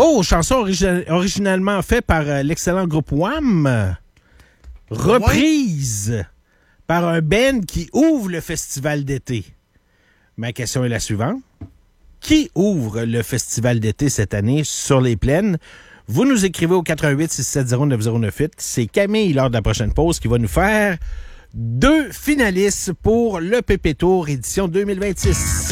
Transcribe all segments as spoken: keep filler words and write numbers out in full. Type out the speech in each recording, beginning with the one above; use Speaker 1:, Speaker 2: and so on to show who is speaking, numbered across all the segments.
Speaker 1: Oh, chanson origi- originalement faite par euh, l'excellent groupe Wham. Reprise ouais. par un band qui ouvre le festival d'été. Ma question est la suivante. Qui ouvre le festival d'été cette année sur les plaines? Vous nous écrivez au quatre un huit six sept zéro neuf zéro neuf huit. C'est Camille, lors de la prochaine pause, qui va nous faire deux finalistes pour le Pépé Tour édition deux mille vingt-six.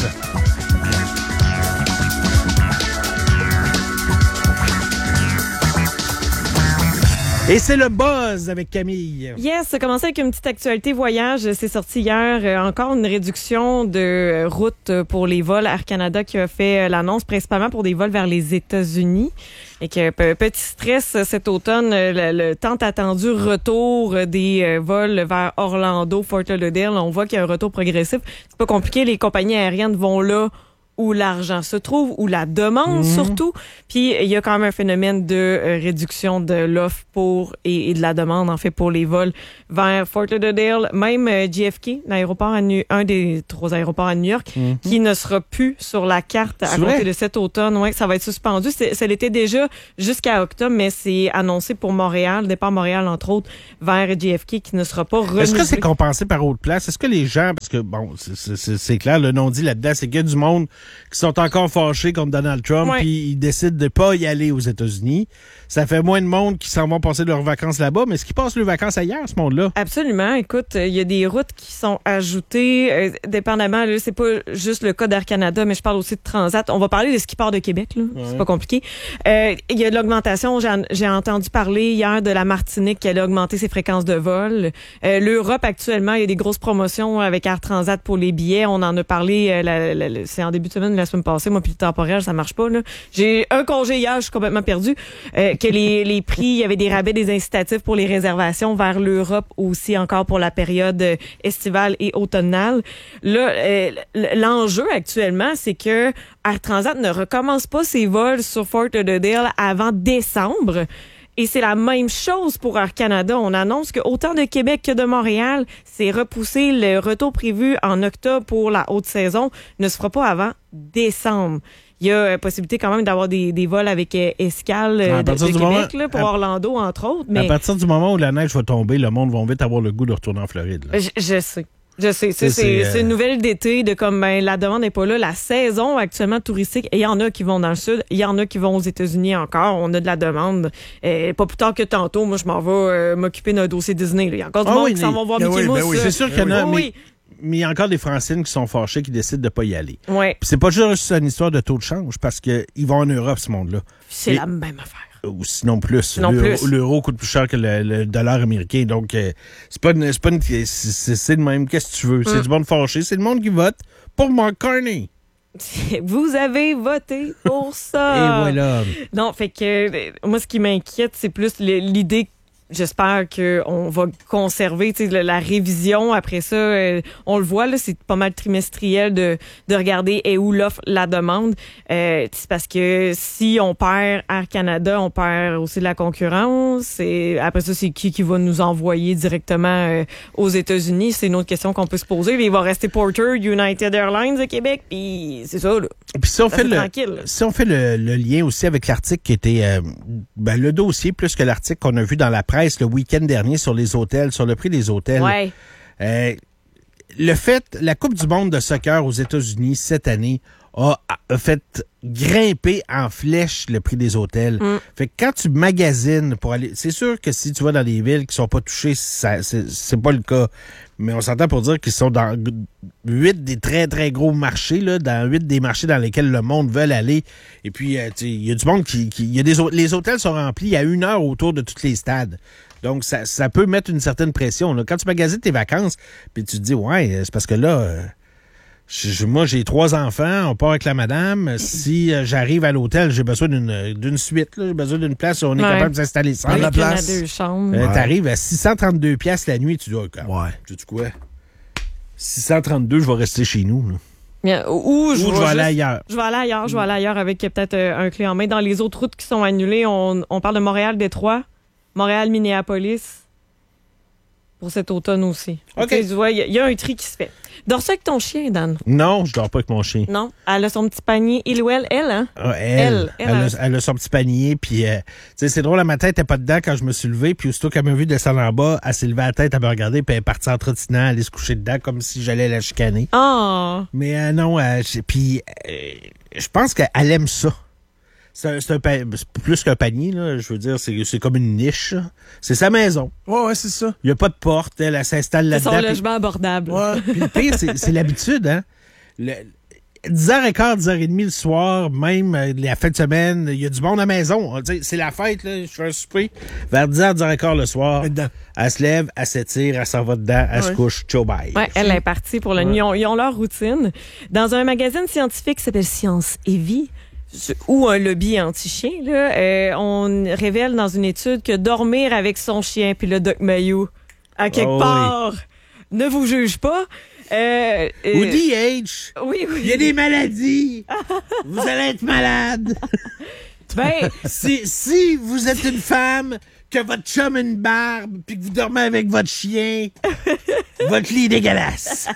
Speaker 1: Et c'est le buzz avec Camille.
Speaker 2: Yes, ça commence avec une petite actualité voyage. C'est sorti hier. Euh, encore une réduction de route pour les vols. Air Canada qui a fait euh, l'annonce principalement pour des vols vers les États-Unis. Et que p- petit stress cet automne, le, le tant attendu retour des euh, vols vers Orlando, Fort Lauderdale. On voit qu'il y a un retour progressif. C'est pas compliqué. Les compagnies aériennes vont là où l'argent se trouve, où la demande mmh. surtout. Puis il y a quand même un phénomène de euh, réduction de l'offre pour et, et de la demande en fait pour les vols vers Fort Lauderdale, même euh, J F K, l'aéroport à New, un des trois aéroports à New York, mmh. qui ne sera plus sur la carte à compter de cet automne. Ouais, ça va être suspendu. C'est, ça l'était déjà jusqu'à octobre, mais c'est annoncé pour Montréal, départ Montréal entre autres, vers J F K qui ne sera pas renouvelé.
Speaker 1: Est-ce que c'est compensé par autre place? Est-ce que les gens, parce que bon, c'est, c'est, c'est clair, le non-dit là-dedans, c'est qu'il y a du monde qui sont encore fâchés contre Donald Trump, puis ouais. ils décident de pas y aller aux États-Unis. Ça fait moins de monde qui s'en vont passer leurs vacances là-bas, mais est-ce qu'ils passent leurs vacances ailleurs, ce monde-là?
Speaker 2: Absolument. Écoute, il y a des routes qui sont ajoutées, euh, dépendamment, là, c'est pas juste le cas d'Air Canada, mais je parle aussi de Transat. On va parler de ce qui part de Québec, là. Ouais. C'est pas compliqué. Euh, il y a de l'augmentation. J'ai, j'ai entendu parler hier de la Martinique qui allait augmenter ses fréquences de vol. Euh, L'Europe, actuellement, il y a des grosses promotions avec Air Transat pour les billets. On en a parlé, euh, la, la, la, c'est en début de semaine, la semaine passée. Moi, puis le temporaire, ça marche pas, là. J'ai un congé hier, je suis complètement perdue. Euh, que les, les prix, il y avait des rabais, des incitatifs pour les réservations vers l'Europe aussi, encore pour la période estivale et automnale. Là, euh, l'enjeu actuellement, c'est que Air Transat ne recommence pas ses vols sur Fort Lauderdale avant décembre. Et c'est la même chose pour Air Canada. On annonce que autant de Québec que de Montréal, c'est repoussé. Le retour prévu en octobre pour la haute saison ne se fera pas avant décembre. Il y a euh, possibilité quand même d'avoir des, des vols avec euh, escale euh, de, de Québec moment, là, pour à, Orlando, entre autres. Mais
Speaker 1: à partir du moment où la neige va tomber, le monde va vite avoir le goût de retourner en Floride. Là.
Speaker 2: Je, je sais. Je sais, c'est, c'est, c'est, c'est une nouvelle d'été de comme ben, la demande n'est pas là. La saison actuellement touristique, et il y en a qui vont dans le sud, il y en a qui vont aux États-Unis encore. On a de la demande. Et pas plus tard que tantôt, moi je m'en vais euh, m'occuper d'un dossier Disney. Là. Il y a encore du ah monde oui, qui s'en vont voir Mickey
Speaker 1: oui,
Speaker 2: Mouse.
Speaker 1: Ben oui, c'est sûr qu'il y en a,
Speaker 2: oui,
Speaker 1: mais,
Speaker 2: oui.
Speaker 1: mais il y a encore des Francines qui sont fâchées qui décident de pas y aller.
Speaker 2: Ouais.
Speaker 1: Puis c'est pas juste une histoire de taux de change parce que ils vont en Europe ce monde-là.
Speaker 2: C'est
Speaker 1: et,
Speaker 2: la même affaire.
Speaker 1: Ou sinon plus.
Speaker 2: Sinon
Speaker 1: l'euro,
Speaker 2: plus.
Speaker 1: L'euro coûte plus cher que le, le dollar américain. Donc, euh, c'est pas une, c'est pas une, c'est, c'est, c'est le même. Qu'est-ce que tu veux? Mm. C'est du monde fâché. C'est le monde qui vote pour Mark Carney.
Speaker 2: Vous avez voté pour ça.
Speaker 1: Et voilà.
Speaker 2: Non, fait que moi, ce qui m'inquiète, c'est plus l'idée. J'espère qu'on va conserver la, la révision. Après ça, euh, on le voit, là, c'est pas mal trimestriel de, de regarder et où l'offre, la demande. Euh, c'est parce que si on perd Air Canada, on perd aussi de la concurrence. Et après ça, c'est qui qui va nous envoyer directement euh, aux États-Unis? C'est une autre question qu'on peut se poser. Il va rester Porter, United Airlines de Québec, puis c'est ça, là.
Speaker 1: Puis si on fait le si on fait le, le lien aussi avec l'article qui était euh, ben, le dossier plus que l'article qu'on a vu dans la presse le week-end dernier sur les hôtels, sur le prix des hôtels.
Speaker 2: Ouais.
Speaker 1: Euh, le fait, la Coupe du monde de soccer aux États-Unis cette année a, a fait grimper en flèche le prix des hôtels. Mm. Fait que quand tu magasines pour aller, c'est sûr que si tu vas dans des villes qui sont pas touchées, ça, c'est, c'est pas le cas. Mais on s'entend pour dire qu'ils sont dans huit des très, très gros marchés, là, dans huit des marchés dans lesquels le monde veut aller. Et puis, il euh, y a du monde qui, qui y a des, les hôtels sont remplis à une heure autour de tous les stades. Donc, ça, ça peut mettre une certaine pression, là. Quand tu magasines tes vacances, puis tu te dis, ouais, c'est parce que là, euh, je, moi, j'ai trois enfants, on part avec la madame. Si euh, j'arrive à l'hôtel, j'ai besoin d'une, d'une suite, là. J'ai besoin d'une place où on est ouais. capable de s'installer sans
Speaker 2: la place. Deux chambres.
Speaker 1: Euh,
Speaker 2: ouais.
Speaker 1: T'arrives à six cent trente-deux piastres la nuit, tu dis, oh, ouais. Tu dis quoi? six cent trente-deux, je vais rester chez nous, là.
Speaker 2: Yeah. Ou je,
Speaker 1: Ou je vais
Speaker 2: juste,
Speaker 1: aller ailleurs.
Speaker 2: Je vais aller ailleurs, je vais aller ailleurs avec peut-être euh, un clé en main. Dans les autres routes qui sont annulées, on, on parle de Montréal-Détroit, Montréal-Minneapolis. pour cet automne aussi.
Speaker 1: OK.
Speaker 2: Tu vois, il y, y a un tri qui se fait. Dors-tu avec ton chien, Dan?
Speaker 1: Non, je dors pas avec mon chien.
Speaker 2: Non. Elle a son petit panier. Il ou elle? Elle, hein?
Speaker 1: Ah, elle,
Speaker 2: Elle,
Speaker 1: elle,
Speaker 2: elle,
Speaker 1: elle, a,
Speaker 2: elle.
Speaker 1: elle a son petit panier, puis euh, tu sais, c'est drôle, le matin, elle était pas dedans quand je me suis levé, puis aussitôt qu'elle m'a vu descendre en bas, elle s'est levée la tête, elle m'a regardé, puis elle est partie en trottinant, aller se coucher dedans comme si j'allais la chicaner.
Speaker 2: Ah!
Speaker 1: Mais euh, non, euh, j'ai- puis euh, je pense qu'elle aime ça. C'est un, c'est un pa- c'est plus qu'un panier, là. Je veux dire, c'est, c'est comme une niche. là. C'est sa maison.
Speaker 3: Ouais, ouais, c'est ça.
Speaker 1: Il n'y a pas de porte. Elle, elle s'installe
Speaker 2: C'est
Speaker 1: là-dedans.
Speaker 2: son
Speaker 1: puis-
Speaker 2: logement abordable.
Speaker 3: Ouais.
Speaker 1: Puis le pire, c'est, c'est l'habitude, hein. Le, dix heures quinze, dix heures trente le soir, même euh, la fin de semaine, il y a du monde à la maison. On dit, c'est la fête, là. Je fais un souper. Vers dix heures, dix heures quinze le soir,
Speaker 3: Elle est dedans.
Speaker 1: elle se lève, elle s'étire, elle s'en va dedans, elle se
Speaker 3: Ouais.
Speaker 1: couche. Ciao, bye.
Speaker 2: Ouais, elle est partie pour le
Speaker 1: Ouais.
Speaker 2: ils, ont, ils ont leur routine. Dans un magazine scientifique qui s'appelle Science et Vie, ou un lobby anti-chien, là, euh, on révèle dans une étude que dormir avec son chien puis le Doc Mayou, à quelque
Speaker 1: Oh oui.
Speaker 2: part, ne vous juge pas. Euh, euh,
Speaker 1: Ou D H.
Speaker 2: oui, oui.
Speaker 1: Il y a des maladies. Vous allez être malade.
Speaker 2: Ben,
Speaker 1: Si, si vous êtes une femme, que votre chum a une barbe, puis que vous dormez avec votre chien, votre lit est dégueulasse.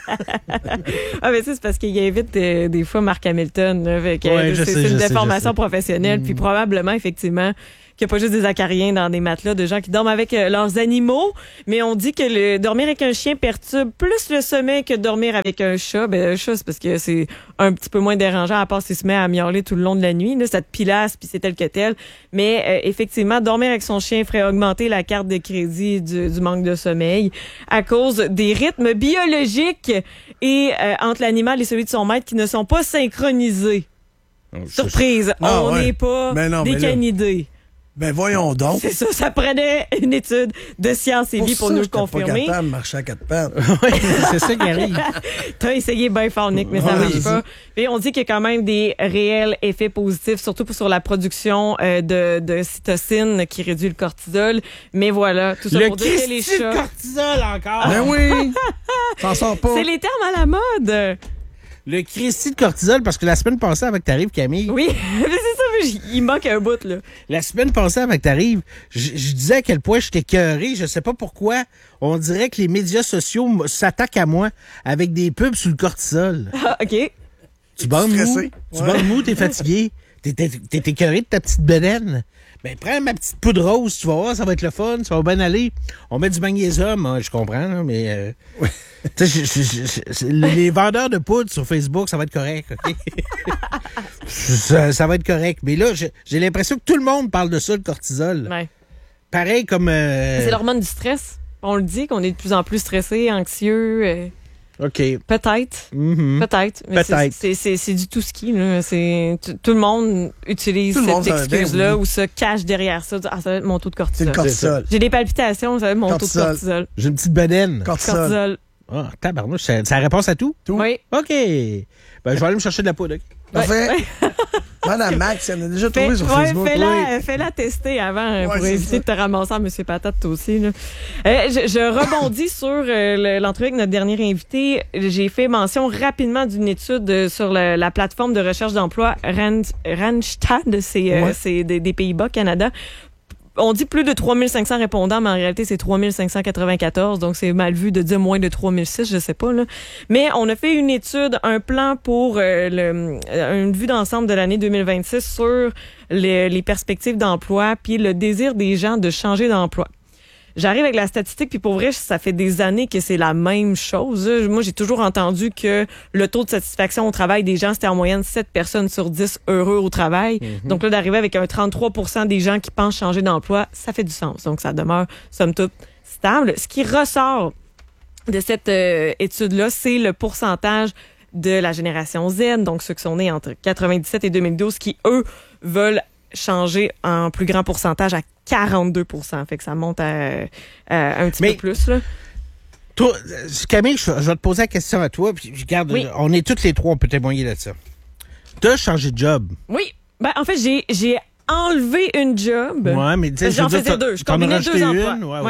Speaker 2: ah, mais ça, c'est parce qu'il invite euh, des fois Mark Hamilton. Là, fait que,
Speaker 1: Ouais,
Speaker 2: euh,
Speaker 1: je
Speaker 2: c'est
Speaker 1: sais,
Speaker 2: c'est
Speaker 1: je
Speaker 2: une
Speaker 1: sais,
Speaker 2: déformation
Speaker 1: je sais.
Speaker 2: professionnelle. Puis probablement, effectivement, qu'il n'y a pas juste des acariens dans des matelas de gens qui dorment avec euh, leurs animaux. Mais on dit que le, dormir avec un chien perturbe plus le sommeil que dormir avec un chat. Ben, un chat, c'est parce que c'est un petit peu moins dérangeant, à part s'il se met à miauler tout le long de la nuit. Là, ça te pilasse, puis c'est tel que tel. Mais euh, effectivement, dormir avec son chien ferait augmenter la carte de crédit du, du manque de sommeil à cause des rythmes biologiques et euh, entre l'animal et celui de son maître qui ne sont pas synchronisés. Surprise,
Speaker 3: Ah,
Speaker 2: on
Speaker 3: ouais.
Speaker 2: n'est pas
Speaker 3: Ben non,
Speaker 2: des
Speaker 3: mais là-
Speaker 2: canidés.
Speaker 3: Ben voyons donc.
Speaker 2: C'est ça, ça prenait une étude de science et vie pour
Speaker 3: ça,
Speaker 2: nous le
Speaker 3: j'étais pas
Speaker 2: confirmer.
Speaker 3: capable de marcher à quatre pattes.
Speaker 1: Oui, c'est ça qui arrive.
Speaker 2: T'as essayé bien fort, Nick, mais ça
Speaker 3: Ouais,
Speaker 2: marche
Speaker 3: c'est
Speaker 2: pas.
Speaker 3: ça.
Speaker 2: Et on dit qu'il y a quand même des réels effets positifs, surtout pour- sur la production euh, de, de cytocine qui réduit le cortisol. Mais voilà, tout ça
Speaker 1: Le
Speaker 2: pour dire que les
Speaker 1: Christy de
Speaker 2: chats...
Speaker 1: cortisol encore.
Speaker 3: Ben oui! T'en sors pas.
Speaker 2: C'est les termes à la mode.
Speaker 1: Le Christy de cortisol, parce que la semaine passée, avec t'arrives, Camille,
Speaker 2: Oui, c'est ça, mais j- il manque un bout, là.
Speaker 1: la semaine passée, avec t'arrives, je je disais à quel point j'étais cœuré. Je sais pas pourquoi. On dirait que les médias sociaux m- s'attaquent à moi avec des pubs sur le cortisol.
Speaker 2: Ah, OK.
Speaker 1: Tu bandes mou?
Speaker 3: Stressé.
Speaker 1: Tu
Speaker 3: Ouais.
Speaker 1: bandes mou, t'es fatigué. T'es, t'es, t'es écœuré de ta petite bedaine. Ben, prends ma petite poudre rose, tu vas voir, ça va être le fun, ça va bien aller. On met du magnésium, hein, je comprends, là, mais... Euh, tu sais, je- je- je- je- les vendeurs de poudre sur Facebook, ça va être correct, OK? ça, ça va être correct. Mais là, je- j'ai l'impression que tout le monde parle de ça, le cortisol.
Speaker 2: Ouais.
Speaker 1: Pareil comme... euh,
Speaker 2: C'est l'hormone du stress. On le dit qu'on est de plus en plus stressé, anxieux. euh,
Speaker 1: OK.
Speaker 2: peut-être.
Speaker 1: Mhm.
Speaker 2: Peut-être. Mais c'est-
Speaker 1: Peut-être.
Speaker 2: C'est, c'est, c'est du tout ski, là. C'est, t- tout le monde utilise
Speaker 3: Tout le
Speaker 2: cette
Speaker 3: monde s'en va,
Speaker 2: excuse-là
Speaker 3: oui.
Speaker 2: ou se cache derrière ça. Ah, ça va être mon taux de
Speaker 3: C'est
Speaker 2: cortisol.
Speaker 3: le cortisol.
Speaker 2: J'ai des palpitations, ça va être mon taux
Speaker 3: Cortisol.
Speaker 2: de cortisol.
Speaker 1: J'ai une petite bedaine.
Speaker 3: Cortisol.
Speaker 2: Cortisol.
Speaker 1: Ah, tabarnouche, c'est c'est la réponse à tout?
Speaker 3: Tout.
Speaker 2: Oui.
Speaker 1: OK. Ben, je vais aller me chercher de la poudre. OK?
Speaker 3: Parfait. Madame Max, elle en a déjà
Speaker 2: Fais,
Speaker 3: trouvé sur
Speaker 2: ouais,
Speaker 3: Facebook.
Speaker 2: fais-la, fais-la tester avant euh,
Speaker 3: Ouais,
Speaker 2: pour
Speaker 3: c'est
Speaker 2: éviter
Speaker 3: ça.
Speaker 2: de te ramasser en Monsieur Patate, toi aussi. Là. Euh, je, je rebondis sur euh, le- l'entrevue avec notre dernier invité. J'ai fait mention rapidement d'une étude euh, sur le- la plateforme de recherche d'emploi Rand, Randstad, c'est euh,
Speaker 3: Ouais.
Speaker 2: c'est des, des Pays-Bas, Canada. On dit plus de trois mille cinq cents répondants, mais en réalité, c'est trois mille cinq cent quatre-vingt-quatorze, donc c'est mal vu de dire moins de trois mille six, je sais pas. Là. Mais on a fait une étude, un plan pour euh, le, euh, une vue d'ensemble de l'année deux mille vingt-six sur les, les perspectives d'emploi puis le désir des gens de changer d'emploi. J'arrive avec la statistique, puis pour vrai, ça fait des années que c'est la même chose. Moi, j'ai toujours entendu que le taux de satisfaction au travail des gens, c'était en moyenne sept personnes sur dix heureux au travail. Donc là, d'arriver avec un trente-trois pour cent des gens qui pensent changer d'emploi, ça fait du sens. Donc, ça demeure, somme toute, stable. Ce qui ressort de cette euh, étude-là, c'est le pourcentage de la génération Z, donc ceux qui sont nés entre quatre-vingt-dix-sept et deux mille douze, qui, eux, veulent changer en plus grand pourcentage à quarante-deux pour cent. Fait que ça monte à, à un petit
Speaker 1: Mais-
Speaker 2: peu plus, là.
Speaker 1: Toi, euh, Camille, je, je vais te poser la question à toi. Puis, regarde,
Speaker 2: Oui.
Speaker 1: on est toutes les trois, on peut témoigner de ça. Tu as changé de job.
Speaker 2: Oui. Ben, en fait, j'ai, j'ai enlevé une job.
Speaker 1: Ouais, mais tu sais,
Speaker 2: J'en
Speaker 1: je veux
Speaker 2: faisais
Speaker 1: dire,
Speaker 2: deux. Je
Speaker 1: t'en as
Speaker 2: combinais
Speaker 1: rajouté
Speaker 2: deux
Speaker 1: une,
Speaker 2: emplois.
Speaker 1: ouais, ouais.
Speaker 2: Ouais.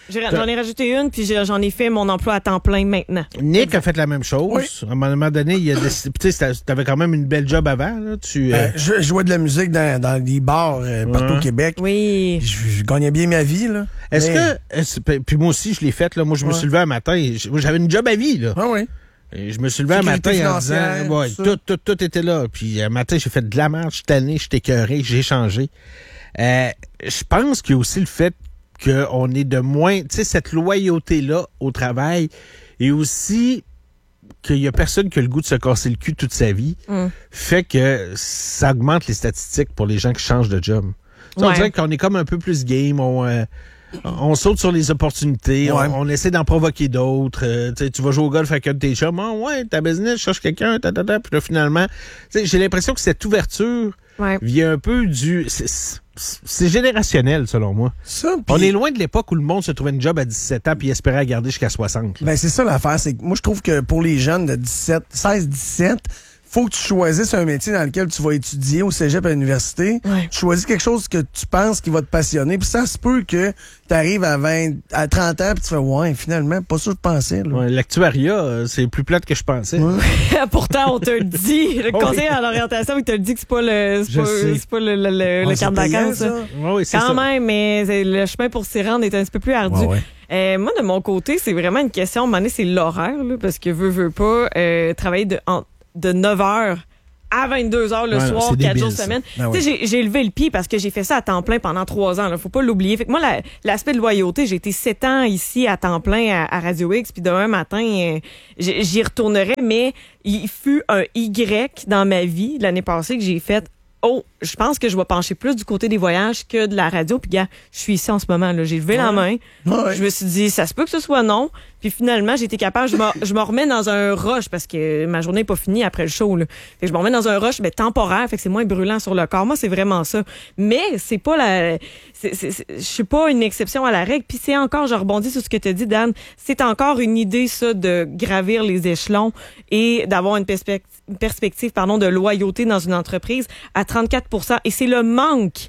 Speaker 2: J'ai- J'en ai rajouté une, puis j'ai- j'en ai fait mon emploi à temps plein maintenant.
Speaker 1: Nick a fait la même chose.
Speaker 3: Oui.
Speaker 1: À un moment donné, il a décidé. Tu sais, t'avais quand même une belle job avant. Là. Tu, euh,
Speaker 3: Ben, je je jouais de la musique dans, dans des bars euh, partout
Speaker 1: Ouais.
Speaker 3: au Québec.
Speaker 2: Oui.
Speaker 3: Je, je gagnais bien ma vie, là.
Speaker 1: Est-ce
Speaker 3: Mais-
Speaker 1: que. est-ce- Puis moi aussi, je l'ai fait. Là. Moi, je me
Speaker 3: Ouais.
Speaker 1: suis levé un matin. Et j- moi, j'avais une job à vie. Là.
Speaker 3: Ah oui.
Speaker 1: Et je me suis levé un matin
Speaker 3: Sécurité
Speaker 1: en disant.
Speaker 3: financière,
Speaker 1: Ouais,
Speaker 3: tout
Speaker 1: tout,
Speaker 3: ça.
Speaker 1: tout, tout était là. Puis un matin, j'ai fait de la merde. Je suis tanné, je suis écœuré, j'ai changé. Euh, je pense qu'il y a aussi le fait qu'on est de moins. Tu sais, cette loyauté-là au travail et aussi qu'il y a personne qui a le goût de se casser le cul toute sa vie,
Speaker 2: Mm.
Speaker 1: fait que ça augmente les statistiques pour les gens qui changent de job. Tu sais, On
Speaker 2: Ouais.
Speaker 1: dirait qu'on est comme un peu plus game, on, euh, on saute sur les opportunités,
Speaker 3: Ouais.
Speaker 1: on, on essaie d'en provoquer d'autres. euh, tu sais, tu vas jouer au golf avec un de tes chums, oh, ouais, ta business, je cherche quelqu'un, ta, ta, ta. Puis là, finalement, tu sais, j'ai l'impression que cette ouverture
Speaker 2: Ouais.
Speaker 1: vient un peu du... c'est- c'est c'est générationnel, selon moi.
Speaker 3: Ça,
Speaker 1: On
Speaker 3: puis-
Speaker 1: est loin de l'époque où le monde se trouvait une job à dix-sept ans puis espérait la garder jusqu'à soixante. là.
Speaker 3: Ben, c'est ça l'affaire. C'est que moi, je trouve que pour les jeunes de dix-sept, seize dix-sept, faut que tu choisisses un métier dans lequel tu vas étudier au cégep à l'université.
Speaker 2: Ouais.
Speaker 3: Tu choisis quelque chose que tu penses qui va te passionner. Puis ça se peut que tu arrives à vingt, à trente ans puis tu fais, ouais, finalement, pas ça que je pensais, là.
Speaker 1: Ouais, l'actuariat, euh, c'est plus plate que je pensais.
Speaker 3: Ouais.
Speaker 2: Pourtant, on te le dit. Le
Speaker 1: Oh,
Speaker 2: conseiller en orientation, il te le dit que c'est pas le, c'est
Speaker 1: Je
Speaker 2: pas,
Speaker 1: sais.
Speaker 2: c'est pas le, le, le,
Speaker 3: Ah,
Speaker 2: le
Speaker 3: c'est
Speaker 2: carte de
Speaker 3: payant,
Speaker 2: vacances.
Speaker 3: ça.
Speaker 2: ça.
Speaker 1: Ouais, ouais, c'est
Speaker 2: Quand
Speaker 1: ça.
Speaker 2: même, mais c'est- le chemin pour s'y rendre est un petit peu plus ardu.
Speaker 3: Ouais, ouais.
Speaker 2: Euh, moi, de mon côté, c'est vraiment une question. À un moment donné, c'est l'horaire, là, parce que veux, veux pas euh, travailler de, en- de neuf heures à vingt-deux heures le
Speaker 1: Ouais,
Speaker 2: soir,
Speaker 1: c'est
Speaker 2: quatre
Speaker 1: débile,
Speaker 2: jours
Speaker 1: ça.
Speaker 2: semaine.
Speaker 3: Ben
Speaker 2: Tu sais,
Speaker 3: oui.
Speaker 2: j'ai- j'ai levé le pied parce que j'ai fait ça à temps plein pendant trois ans. Là. Faut pas l'oublier. Fait que moi, la- l'aspect de loyauté, j'ai été sept ans ici à temps plein à, à Radio X, puis demain matin, euh, j- j'y retournerai, mais il fut un Y dans ma vie l'année passée que j'ai fait. Oh, je pense que je vais pencher plus du côté des voyages que de la radio. Puis, gars, je suis ici en ce moment. Là. J'ai levé la main.
Speaker 3: Ouais.
Speaker 2: Je me suis dit, ça se peut que ce soit non. Puis finalement, j'ai été capable, je me, je me remets dans un rush parce que ma journée n'est pas finie après le show. Là. Fait que je me remets dans un rush mais temporaire, fait que c'est moins brûlant sur le corps. Moi, c'est vraiment ça. Mais c'est pas la... c'est- c'est- c'est- Je suis pas une exception à la règle. Puis c'est encore, je rebondis sur ce que tu as dit, Dan, c'est encore une idée, ça, de gravir les échelons et d'avoir une perspective, une perspective pardon, de loyauté dans une entreprise à trente-quatre pour cent. Et c'est le manque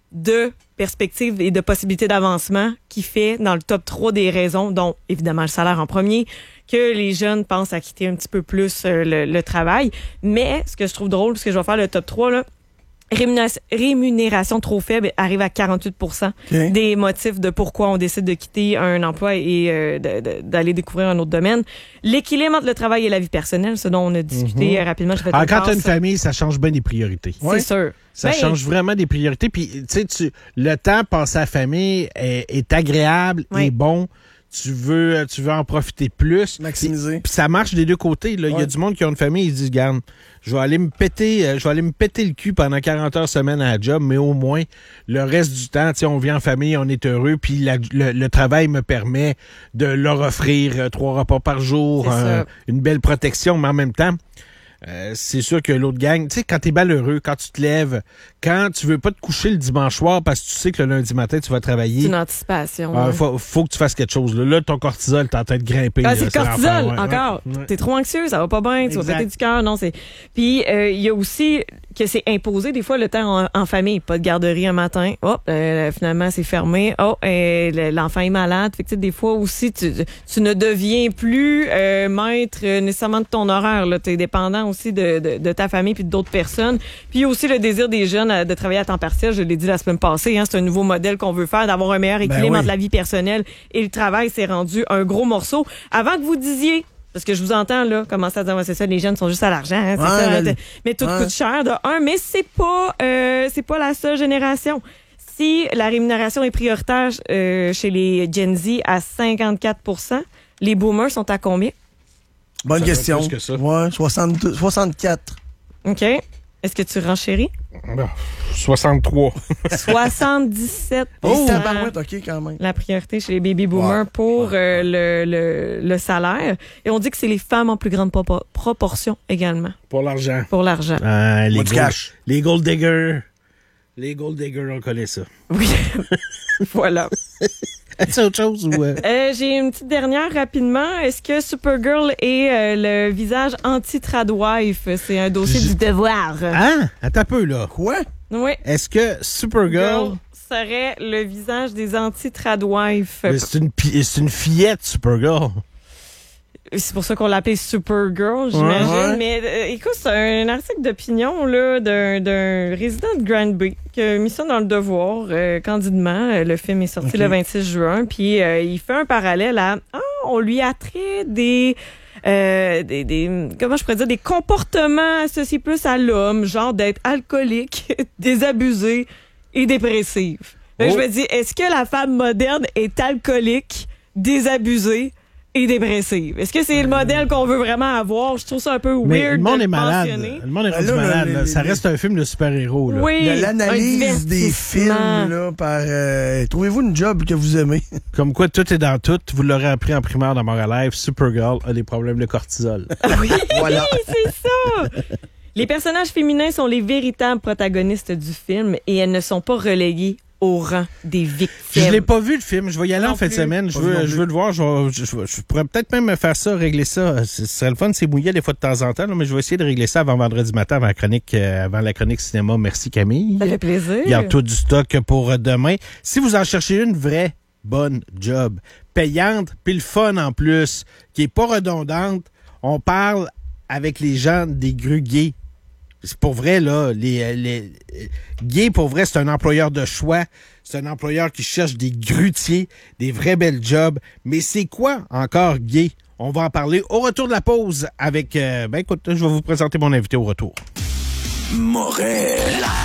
Speaker 2: de perspectives et de possibilités d'avancement qui fait dans le top trois des raisons, dont évidemment le salaire en premier, que les jeunes pensent à quitter un petit peu plus euh, le, le travail. Mais ce que je trouve drôle, parce que je vais faire le top trois, là, rémunération, rémunération trop faible arrive à quarante-huit pour cent
Speaker 3: OK.
Speaker 2: des motifs de pourquoi on décide de quitter un emploi et euh, de- de- d'aller découvrir un autre domaine. L'équilibre entre le travail et la vie personnelle, ce dont on a discuté euh, rapidement. Je fais
Speaker 1: Ah,
Speaker 2: une
Speaker 1: quand
Speaker 2: passe,
Speaker 1: t'as une famille, ça change bien des priorités.
Speaker 2: c'est
Speaker 3: Ouais.
Speaker 2: sûr.
Speaker 1: Ça
Speaker 2: Ben,
Speaker 1: change vraiment des priorités. Puis, tu sais, tu, le temps passé à la famille est, est agréable,
Speaker 2: Ouais.
Speaker 1: est bon. Tu veux, tu veux en profiter plus.
Speaker 3: Maximiser.
Speaker 1: Puis ça marche des deux côtés. Là. Il y a
Speaker 3: Ouais.
Speaker 1: du monde qui a une famille, ils disent, garde, je vais aller me péter, euh, je vais aller me péter le cul pendant quarante heures semaine à la job, mais au moins, le reste du temps, tu sais, on vit en famille, on est heureux, puis la- le, le travail me permet de leur offrir euh, trois repas par jour,
Speaker 2: C'est
Speaker 1: euh,
Speaker 2: ça.
Speaker 1: une belle protection, mais en même temps, euh, c'est sûr que l'autre gang, tu sais, quand t'es malheureux, quand tu te lèves, quand tu veux pas te coucher le dimanche soir parce que tu sais que le lundi matin, tu vas
Speaker 2: c'est
Speaker 1: travailler,
Speaker 2: une anticipation.
Speaker 1: ah,
Speaker 2: ouais.
Speaker 1: faut, faut que tu fasses quelque chose. Là, Là, ton cortisol t'es en train de grimper.
Speaker 2: Ah,
Speaker 1: là,
Speaker 2: c'est le
Speaker 1: l'enfer,
Speaker 2: cortisol,
Speaker 1: ouais,
Speaker 2: encore.
Speaker 1: ouais, ouais.
Speaker 2: T'es trop anxieux, ça va pas bien, tu vas
Speaker 1: Exact.
Speaker 2: péter du cœur. Non, c'est. Puis, euh, il y a aussi que c'est imposé, des fois, le temps en, en famille. Pas de garderie un matin. Hop, euh, finalement, c'est fermé. Oh, euh, le- l'enfant est malade. Fait que, tu sais, des fois aussi, tu, tu ne deviens plus euh, maître euh, nécessairement de ton horaire. Tu es dépendant aussi de, de, de ta famille puis d'autres personnes. Puis, il y a aussi le désir des jeunes à- de travailler à temps partiel. Je l'ai dit la semaine passée. Hein, c'est un nouveau modèle qu'on veut faire, d'avoir un meilleur équilibre
Speaker 3: oui.
Speaker 2: entre la vie personnelle et le travail. C'est rendu un gros morceau. Avant que vous disiez, parce que je vous entends là, commencer à dire ouais, c'est ça, les jeunes sont juste à l'argent, hein, c'est
Speaker 3: Ouais,
Speaker 2: ça,
Speaker 3: mais-
Speaker 2: là, t- mais tout
Speaker 3: ouais.
Speaker 2: coûte cher de un, mais c'est pas euh, c'est pas la seule génération. Si la rémunération est prioritaire euh, chez les Gen Z à cinquante-quatre pour cent, les boomers sont à combien?
Speaker 3: Bonne
Speaker 1: Ça fait
Speaker 3: question.
Speaker 1: plus que ça.
Speaker 3: Ouais, soixante-deux, soixante-quatre.
Speaker 2: OK. Est-ce que tu renchéris?
Speaker 1: Ah, soixante-trois.
Speaker 2: soixante-dix-sept pour
Speaker 3: Oh,
Speaker 2: cent.
Speaker 3: tabarouette, OK, quand même.
Speaker 2: La priorité chez les baby boomers
Speaker 3: Ouais,
Speaker 2: pour
Speaker 3: ouais,
Speaker 2: euh, le, le, le salaire. Et on dit que c'est les femmes en plus grande propo- proportion également
Speaker 1: Pour l'argent.
Speaker 2: pour l'argent.
Speaker 1: Ah, les,
Speaker 3: Pas du
Speaker 1: gold,
Speaker 3: cash.
Speaker 1: les gold diggers. Les gold diggers, on connaît ça.
Speaker 2: Oui. Voilà.
Speaker 1: As-tu autre chose ou... euh?
Speaker 2: Euh, j'ai une petite dernière rapidement. Est-ce que Supergirl est euh, le visage anti-tradwife? C'est un dossier
Speaker 1: Je-
Speaker 2: du devoir.
Speaker 1: Hein? Attends un peu, là.
Speaker 3: Quoi?
Speaker 2: Oui.
Speaker 1: Est-ce que Supergirl...
Speaker 2: Girl, serait le visage des anti-tradwives.
Speaker 1: Mais c'est une, c'est une fillette, Supergirl.
Speaker 2: C'est pour ça qu'on l'appelle Supergirl, j'imagine. Ouais, ouais. Mais euh, écoute, c'est un article d'opinion là d'un, d'un résident de Grand Bay qui a mis ça dans le Devoir, euh, candidement. Le film est sorti okay. le vingt-six juin, puis euh, il fait un parallèle à... Ah, on lui attrait des... Euh, des, des comment je pourrais dire, des comportements associés plus à l'homme, genre d'être alcoolique, désabusé et dépressive. Oh. Là, je me dis, est-ce que la femme moderne est alcoolique, désabusée et dépressive? Est-ce que c'est le modèle qu'on veut vraiment avoir? Je trouve ça un peu weird.
Speaker 1: Mais le monde
Speaker 2: de
Speaker 1: est malade.
Speaker 2: mentionner.
Speaker 1: Le monde est rendu malade. Là. Ça reste un film de super-héros. Là.
Speaker 2: Oui.
Speaker 3: Il y a l'analyse des films là, par... Euh, trouvez-vous une job que vous aimez?
Speaker 1: Comme quoi, tout est dans tout. Vous l'aurez appris en primaire dans Moral Life. Supergirl a des problèmes de cortisol.
Speaker 2: Oui, voilà. C'est ça! Les personnages féminins sont les véritables protagonistes du film et elles ne sont pas reléguées au rang des victimes.
Speaker 1: Je l'ai pas vu, le film. Je vais y aller non en fin de semaine. Je veux,
Speaker 3: non
Speaker 1: je veux le voir. Je, vais, je, je, je pourrais peut-être même faire ça, régler ça. Ce serait le fun, c'est mouillé des fois de temps en temps, là, mais je vais essayer de régler ça avant vendredi matin, avant la chronique, euh, avant la chronique cinéma. Merci Camille.
Speaker 2: Ça fait plaisir.
Speaker 1: Il y a tout du stock pour demain. Si vous en cherchez une vraie bonne job, payante, puis le fun en plus, qui est pas redondante, on parle avec les gens des grues gays. C'est pour vrai, là, les, les gays, pour vrai, c'est un employeur de choix. C'est un employeur qui cherche des grutiers, des vrais belles jobs. Mais c'est quoi encore gay? On va en parler au retour de la pause avec... Euh, ben écoute, je vais vous présenter mon invité au retour.
Speaker 4: Morel.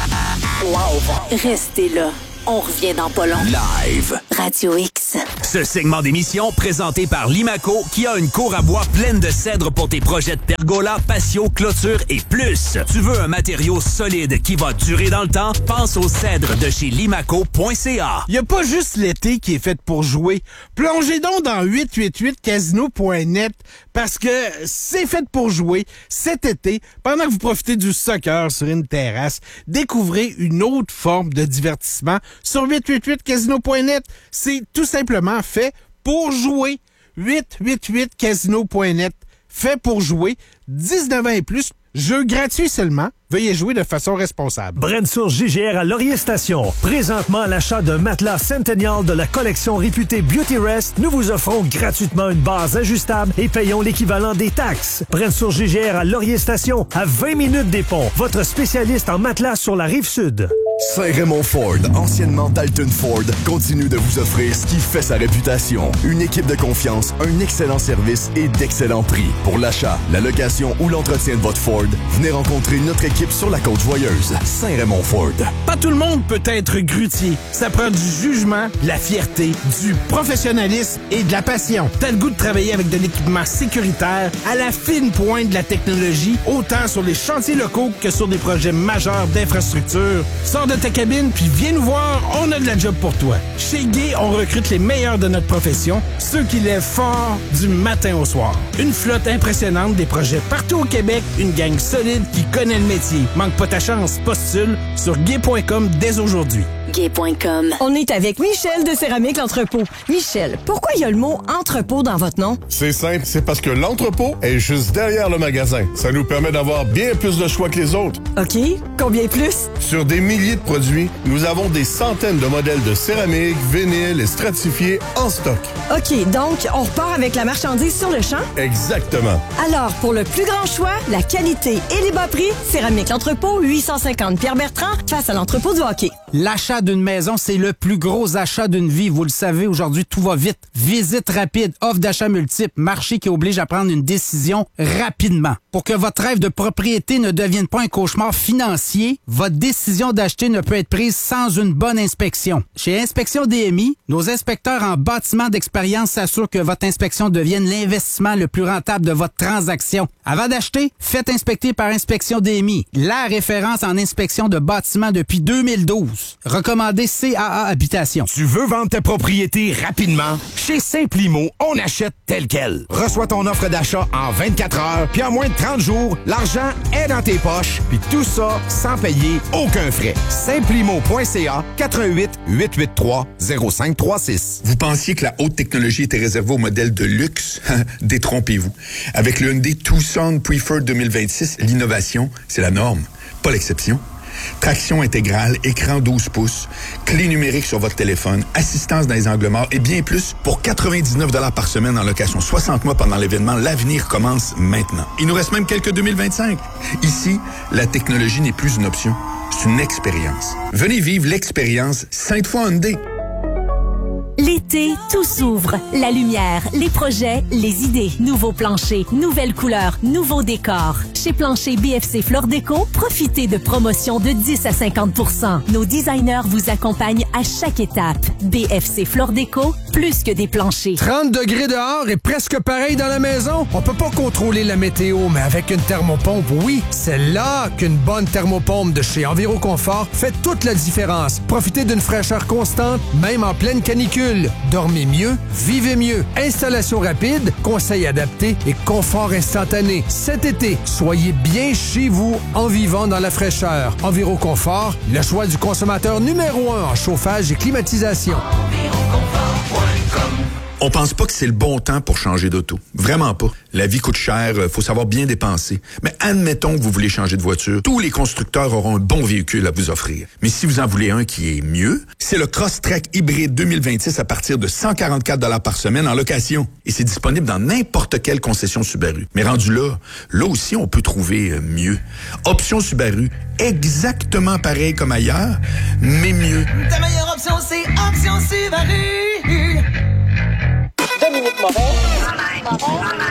Speaker 5: Wow. Restez là. On revient dans pas long.
Speaker 4: Live.
Speaker 5: Radio X.
Speaker 4: Ce segment d'émission présenté par Limaco qui a une cour à bois pleine de cèdres pour tes projets de pergola, patio, clôture et plus. Tu veux un matériau solide qui va durer dans le temps? Pense aux cèdres de chez limaco point c a.
Speaker 1: Il n'y a pas juste l'été qui est fait pour jouer. Plongez donc dans huit huit huit casino point net parce que c'est fait pour jouer cet été pendant que vous profitez du soccer sur une terrasse. Découvrez une autre forme de divertissement sur huit huit huit casino point net. C'est tout simplement fait pour jouer. huit huit huit casino point net. Fait pour jouer. dix-neuf ans et plus. Jeu gratuit seulement. Veuillez jouer de façon responsable.
Speaker 6: Brensour J G R à Laurier Station. Présentement, à l'achat d'un matelas Centennial de la collection réputée Beauty Rest, nous vous offrons gratuitement une base ajustable et payons l'équivalent des taxes. Brensour J G R à Laurier Station, à vingt minutes des ponts. Votre spécialiste en matelas sur la rive sud.
Speaker 7: Saint-Raymond Ford, anciennement Dalton Ford, continue de vous offrir ce qui fait sa réputation. Une équipe de confiance, un excellent service et d'excellents prix. Pour l'achat, la location ou l'entretien de votre Ford, venez rencontrer notre équipe sur la Côte-Joyeuse. Saint-Raymond Ford.
Speaker 1: Pas tout le monde peut être grutier. Ça prend du jugement, de la fierté, du professionnalisme et de la passion. T'as le goût de travailler avec de l'équipement sécuritaire à la fine pointe de la technologie, autant sur les chantiers locaux que sur des projets majeurs d'infrastructure. Sors de ta cabine puis viens nous voir, on a de la job pour toi. Chez Gay, on recrute les meilleurs de notre profession, ceux qui lèvent fort du matin au soir. Une flotte impressionnante, des projets partout au Québec, une gang solide qui connaît le métier. Manque pas ta chance, postule sur gay point com dès aujourd'hui.
Speaker 5: gay point com.
Speaker 8: On est avec Michel de Céramique L'Entrepôt. Michel, pourquoi il y a le mot entrepôt dans votre nom?
Speaker 9: C'est simple, c'est parce que l'entrepôt est juste derrière le magasin. Ça nous permet d'avoir bien plus de choix que les autres.
Speaker 8: OK. Combien plus?
Speaker 9: Sur des milliers de produits, nous avons des centaines de modèles de céramique, vinyle et stratifiés en stock.
Speaker 8: OK, donc on repart avec la marchandise sur le champ?
Speaker 9: Exactement.
Speaker 8: Alors, pour le plus grand choix, la qualité et les bas prix, Céramique L'Entrepôt, huit cent cinquante Pierre-Bertrand, face à l'entrepôt du hockey.
Speaker 10: L'achat d'une maison, c'est le plus gros achat d'une vie. Vous le savez, aujourd'hui, tout va vite. Visite rapide, offre d'achat multiple, marché qui oblige à prendre une décision rapidement. Pour que votre rêve de propriété ne devienne pas un cauchemar financier, votre décision d'acheter ne peut être prise sans une bonne inspection. Chez Inspection D M I, nos inspecteurs en bâtiment d'expérience s'assurent que votre inspection devienne l'investissement le plus rentable de votre transaction. Avant d'acheter, faites inspecter par Inspection D M I, la référence en inspection de bâtiments depuis deux mille douze. Recommandé C A A Habitation.
Speaker 4: Tu veux vendre ta propriété rapidement? Chez Simplimo, on achète tel quel. Reçois ton offre d'achat en vingt-quatre heures, puis en moins de trente jours, l'argent est dans tes poches, puis tout ça sans payer aucun frais. Simplimo point c a, quatre un huit, huit huit trois, zéro cinq trois six.
Speaker 11: Vous pensiez que la haute technologie était réservée aux modèles de luxe? Détrompez-vous. Avec le Hyundai Tucson Preferred deux mille vingt-six, l'innovation, c'est la norme, pas l'exception. Traction intégrale, écran douze pouces, clé numérique sur votre téléphone, assistance dans les angles morts et bien plus pour quatre-vingt-dix-neuf dollars par semaine en location soixante mois pendant l'événement. L'avenir commence maintenant. Il nous reste même quelques deux mille vingt-cinq. Ici, la technologie n'est plus une option, c'est une expérience. Venez vivre l'expérience Sainte-Foy Hyundai.
Speaker 12: L'été, tout s'ouvre. La lumière, les projets, les idées. Nouveaux planchers, nouvelles couleurs, nouveaux décors. Chez Plancher B F C Flore Déco, profitez de promotions de dix à cinquante pour cent. Nos designers vous accompagnent à chaque étape. B F C Flore Déco, plus que des planchers.
Speaker 13: trente degrés dehors et presque pareil dans la maison. On peut pas contrôler la météo, mais avec une thermopompe, oui. C'est là qu'une bonne thermopompe de chez Enviroconfort fait toute la différence. Profitez d'une fraîcheur constante, même en pleine canicule. Dormez mieux, vivez mieux. Installation rapide, conseils adaptés et confort instantané. Cet été, soyez bien chez vous en vivant dans la fraîcheur. Enviroconfort, le choix du consommateur numéro un en chauffage et climatisation.
Speaker 11: On pense pas que c'est le bon temps pour changer d'auto. Vraiment pas. La vie coûte cher, faut savoir bien dépenser. Mais admettons que vous voulez changer de voiture. Tous les constructeurs auront un bon véhicule à vous offrir. Mais si vous en voulez un qui est mieux, c'est le Crosstrek hybride deux mille vingt-six à partir de cent quarante-quatre dollars par semaine en location. Et c'est disponible dans n'importe quelle concession Subaru. Mais rendu là, là aussi on peut trouver mieux. Option Subaru, exactement pareil comme ailleurs, mais mieux.
Speaker 14: Ta meilleure option, c'est Option Subaru.
Speaker 15: Dominique Morin.